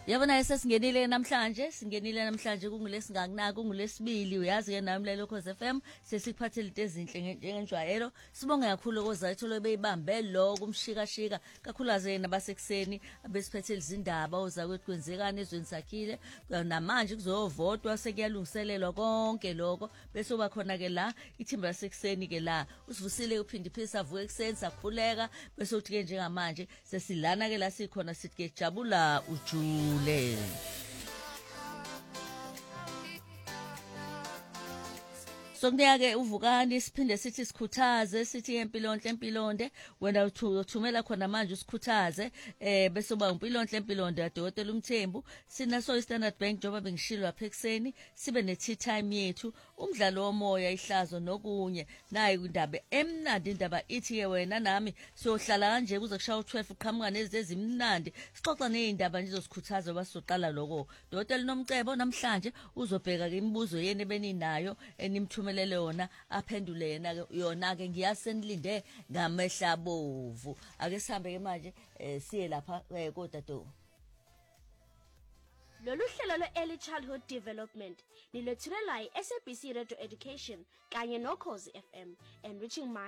Yabona sesingenile namhlanje kungulesingakuna kungulesibili uyazi ke nami lelo Khosi FM sesikuphathele into ezinhle njengenjwayelo sibonge kakhulu kozayitho beyibambe lo kumshikashika kakhulukaze nabasekuseni abesiphethele izindaba ozakwethu kwenzekani ezweni sakhile namanje kuzovotwa sekuyalungiselelwa konke lokho bese uba khona ke la ithimba lasekuseni ke la usivusile uphinde iphisa avuke ekseni sakhuleka bese uthi ke njengamanje sesilana ke la sikhona sithi ke jabula ujule Sokunika-ke uvukani siphinde sithi sikhuthaze sithi empilonde wena uthumela khona manje usikhuthaze bese uba empilonde adokotela uMthembu sinaso iStandard Bank njengoba bengishilo lapha ekseni sibe ne-tea time yethu umdlalo womoya ihlazo nokunye nayi indaba emnandi indaba ithi-ke wena nami siyohlala kanje kuze kushaya u-12 uqhamuka nezimnandi sixoxa nezindaba nje zosikhuthaza basizoqala lokho dokotela uNomcebo namhlanje uzobheka ke imibuzo yeni beninayo enimthumela yona aphendule yona ke ngiyasenilinde ngamehla bovu ake sihambe ke manje siye lapha kodado Lolu hlelo lwe-Early Childhood Development nilethulelwa yi-SABC Radio Education kanye noKhosi FM enriching